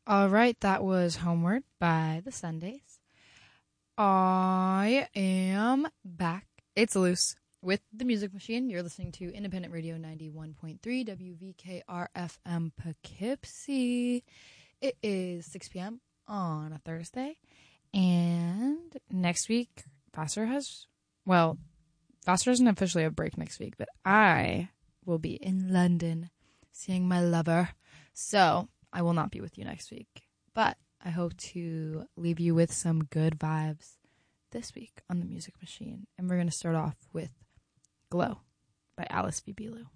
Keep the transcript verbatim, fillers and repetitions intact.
All right, that was Homeward by the Sundays. I am back. It's Loose with the Music Machine. You're listening to Independent Radio ninety-one point three W V K R F M Poughkeepsie. It is six p.m. on a Thursday. And next week, Vassar has, well, Vassar doesn't officially have break next week, but I will be in London seeing my lover. So I will not be with you next week, but I hope to leave you with some good vibes this week on the Music Machine. And we're going to start off with Glow by Alice V. Belu.